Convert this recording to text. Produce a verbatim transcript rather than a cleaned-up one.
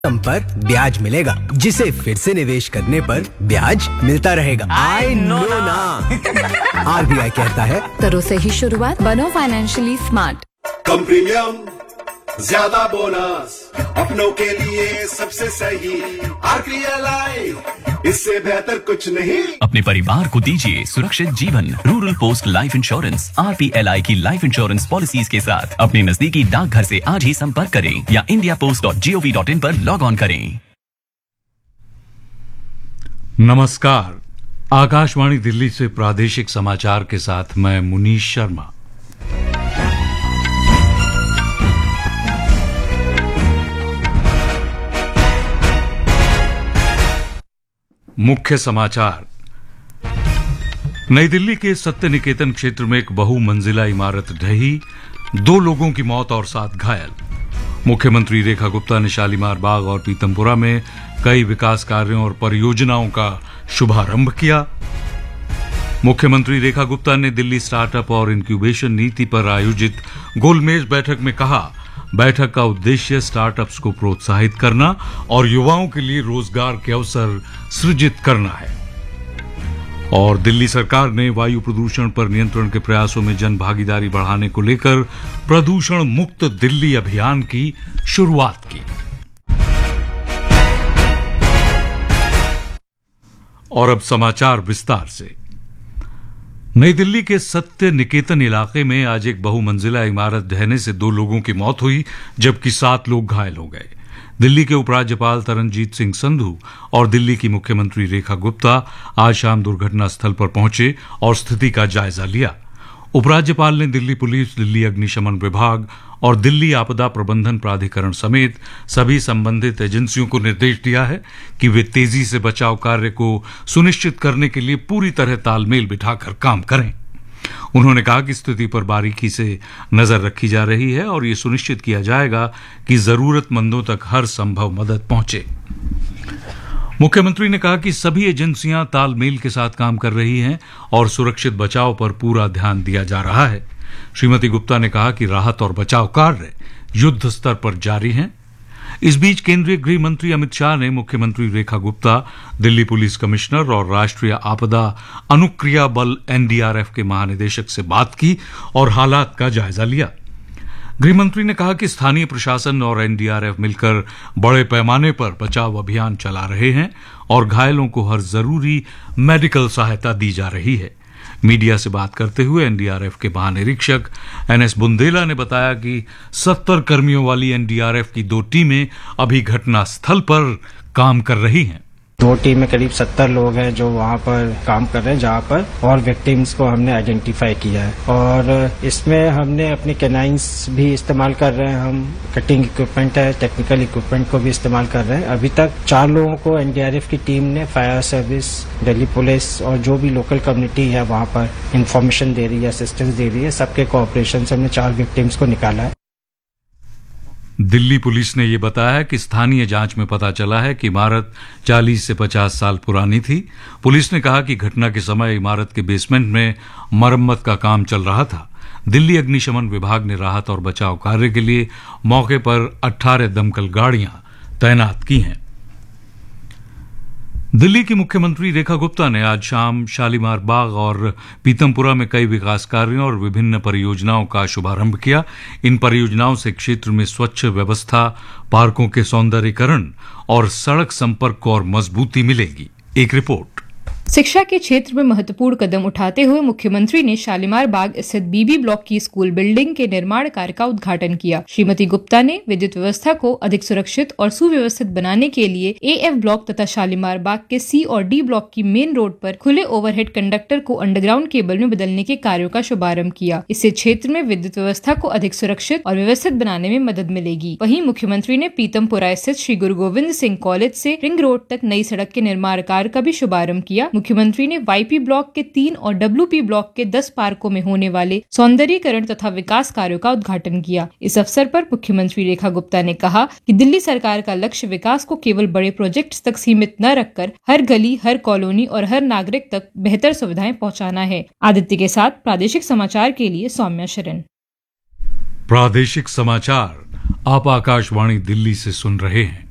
पर ब्याज मिलेगा, जिसे फिर से निवेश करने पर ब्याज मिलता रहेगा। आई नो ना। आरबीआई कहता है करो सही शुरुआत, बनो फाइनेंशियली स्मार्ट। कम प्रीमियम, ज्यादा बोनस, अपनों के लिए सबसे सही आरपीएलआई, इससे बेहतर कुछ नहीं। अपने परिवार को दीजिए सुरक्षित जीवन। Rural post life insurance RPLI की लाइफ इंश्योरेंस पॉलिसीज के साथ अपने नजदीकी डाकघर से आज ही संपर्क करें या India post dot G O V dot in पर लॉग ऑन करें। नमस्कार, आकाशवाणी दिल्ली से प्रादेशिक समाचार के साथ मैं मुनीश शर्मा। मुख्य समाचार। नई दिल्ली के सत्य निकेतन क्षेत्र में एक बहुमंजिला इमारत ढही, दो लोगों की मौत और सात घायल। मुख्यमंत्री रेखा गुप्ता ने शालीमार बाग और पीतमपुरा में कई विकास कार्यों और परियोजनाओं का शुभारंभ किया। मुख्यमंत्री रेखा गुप्ता ने दिल्ली स्टार्टअप और इंक्यूबेशन नीति पर आयोजित गोलमेज बैठक में कहा, बैठक का उद्देश्य स्टार्टअप्स को प्रोत्साहित करना और युवाओं के लिए रोजगार के अवसर सृजित करना है। और दिल्ली सरकार ने वायु प्रदूषण पर नियंत्रण के प्रयासों में जन भागीदारी बढ़ाने को लेकर प्रदूषण मुक्त दिल्ली अभियान की शुरुआत की। और अब समाचार विस्तार से। नई दिल्ली के सत्य निकेतन इलाके में आज एक बहुमंजिला इमारत ढहने से दो लोगों की मौत हुई, जबकि सात लोग घायल हो गए। दिल्ली के उपराज्यपाल तरनजीत सिंह संधू और दिल्ली की मुख्यमंत्री रेखा गुप्ता आज शाम दुर्घटना स्थल पर पहुंचे और स्थिति का जायजा लिया। उपराज्यपाल ने दिल्ली पुलिस, दिल्ली अग्निशमन विभाग और दिल्ली आपदा प्रबंधन प्राधिकरण समेत सभी संबंधित एजेंसियों को निर्देश दिया है कि वे तेजी से बचाव कार्य को सुनिश्चित करने के लिए पूरी तरह तालमेल बिठाकर काम करें। उन्होंने कहा कि स्थिति पर बारीकी से नजर रखी जा रही है और ये सुनिश्चित किया जाएगा कि जरूरतमंदों तक हर संभव मदद पहुंचे। मुख्यमंत्री ने कहा कि सभी एजेंसियां तालमेल के साथ काम कर रही हैं और सुरक्षित बचाव पर पूरा ध्यान दिया जा रहा है। श्रीमती गुप्ता ने कहा कि राहत और बचाव कार्य युद्ध स्तर पर जारी हैं। इस बीच केंद्रीय गृह मंत्री अमित शाह ने मुख्यमंत्री रेखा गुप्ता, दिल्ली पुलिस कमिश्नर और राष्ट्रीय आपदा अनुक्रिया बल एनडीआरएफ के महानिदेशक से बात की और हालात का जायजा लिया। गृहमंत्री ने कहा कि स्थानीय प्रशासन और एनडीआरएफ मिलकर बड़े पैमाने पर बचाव अभियान चला रहे हैं और घायलों को हर जरूरी मेडिकल सहायता दी जा रही है। मीडिया से बात करते हुए एनडीआरएफ के महानिरीक्षक एनएस बुंदेला ने बताया कि सत्तर कर्मियों वाली एनडीआरएफ की दो टीमें अभी घटना स्थल पर काम कर रही हैं। दो टीम में करीब सत्तर लोग हैं जो वहाँ पर काम कर रहे हैं, जहाँ पर और विक्टिम्स को हमने आइडेंटिफाई किया है। और इसमें हमने अपने कैनाइंस भी इस्तेमाल कर रहे हैं, हम कटिंग इक्विपमेंट है, टेक्निकल इक्विपमेंट को भी इस्तेमाल कर रहे हैं। अभी तक चार लोगों को एनडीआरएफ की टीम ने, फायर सर्विस, दिल्ली पुलिस और जो भी लोकल कम्युनिटी है वहाँ पर इंफॉर्मेशन दे रही है, असिस्टेंस दे रही है, सबके कोऑपरेशन से हमने चार विक्टिम्स को निकाला है। दिल्ली पुलिस ने यह बताया कि स्थानीय जांच में पता चला है कि इमारत चालीस से पचास साल पुरानी थी। पुलिस ने कहा कि घटना के समय इमारत के बेसमेंट में मरम्मत का काम चल रहा था। दिल्ली अग्निशमन विभाग ने राहत और बचाव कार्य के लिए मौके पर अठारह दमकल गाड़ियां तैनात की हैं। दिल्ली की मुख्यमंत्री रेखा गुप्ता ने आज शाम शालीमार बाग और पीतमपुरा में कई विकास कार्यों और विभिन्न परियोजनाओं का शुभारंभ किया। इन परियोजनाओं से क्षेत्र में स्वच्छ व्यवस्था, पार्कों के सौंदर्यीकरण और सड़क संपर्क को और मजबूती मिलेगी। एक रिपोर्ट। शिक्षा के क्षेत्र में महत्वपूर्ण कदम उठाते हुए मुख्यमंत्री ने शालीमार बाग स्थित बीबी ब्लॉक की स्कूल बिल्डिंग के निर्माण कार्य का उद्घाटन किया। श्रीमती गुप्ता ने विद्युत व्यवस्था को अधिक सुरक्षित और सुव्यवस्थित बनाने के लिए एएफ ब्लॉक तथा शालीमार बाग के सी और डी ब्लॉक की मेन रोड पर खुले ओवरहेड कंडक्टर को अंडरग्राउंड केबल में बदलने के कार्यों का शुभारंभ किया। इससे क्षेत्र में विद्युत व्यवस्था को अधिक सुरक्षित और व्यवस्थित बनाने में मदद मिलेगी। वहीं मुख्यमंत्री ने पीतमपुरा स्थित श्री गुरु गोविंद सिंह कॉलेज से रिंग रोड तक नई सड़क के निर्माण कार्य का भी शुभारंभ किया। मुख्यमंत्री ने वाईपी ब्लॉक के तीन और डब्ल्यूपी ब्लॉक के दस पार्कों में होने वाले सौंदर्यीकरण तथा विकास कार्यों का उद्घाटन किया। इस अवसर पर मुख्यमंत्री रेखा गुप्ता ने कहा कि दिल्ली सरकार का लक्ष्य विकास को केवल बड़े प्रोजेक्ट्स तक सीमित न रखकर हर गली, हर कॉलोनी और हर नागरिक तक बेहतर सुविधाएं पहुंचाना है। आदित्य के साथ प्रादेशिक समाचार के लिए सौम्या शरण। प्रादेशिक समाचार आप आकाशवाणी दिल्ली से सुन रहे हैं।